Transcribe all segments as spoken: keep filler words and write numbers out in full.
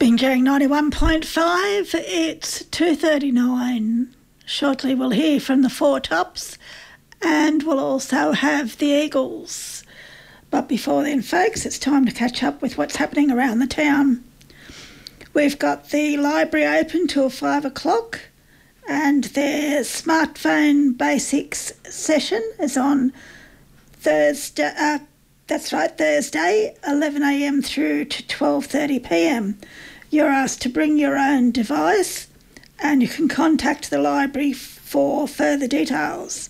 Bingeing ninety-one point five, it's two thirty-nine. Shortly we'll hear from the Four Tops and we'll also have the Eagles. But before then, folks, it's time to catch up with what's happening around the town. We've got the library open till five o'clock and their smartphone basics session is on Thursday, uh, that's right, Thursday, eleven a m through to twelve thirty p m. You're asked to bring your own device and you can contact the library for further details.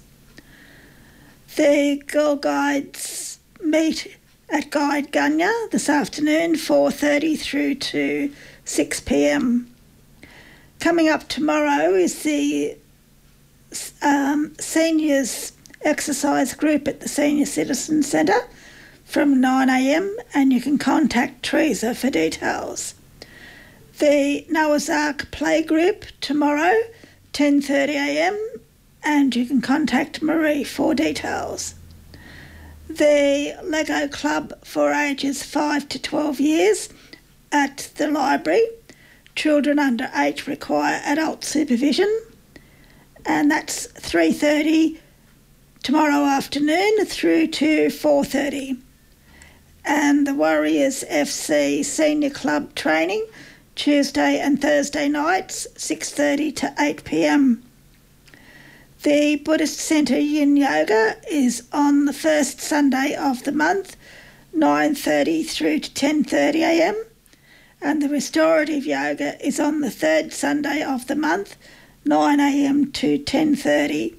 The Girl Guides meet at Guide Gunya this afternoon, four thirty through to six p m. Coming up tomorrow is the um, seniors exercise group at the Senior Citizen Centre from nine a m and you can contact Teresa for details. The Noah's Ark Play Group tomorrow, ten thirty a m and you can contact Marie for details. The Lego Club for ages five to twelve years at the library. Children under eight require adult supervision and that's three thirty tomorrow afternoon through to four thirty. And the Warriors F C Senior Club training Tuesday and Thursday nights, six thirty to eight p m. The Buddhist Centre Yin Yoga is on the first Sunday of the month, nine thirty through to ten thirty a m, and the Restorative Yoga is on the third Sunday of the month, nine a m to ten thirty.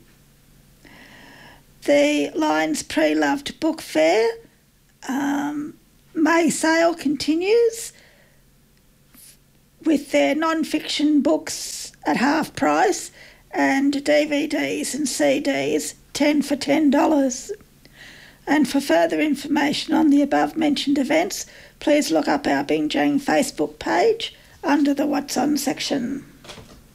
The Lions Pre-Loved Book Fair um, May sale continues with their non-fiction books at half price and D V Ds and C Ds ten for ten dollars. And for further information on the above mentioned events, please look up our Bingeing Facebook page under the What's On section.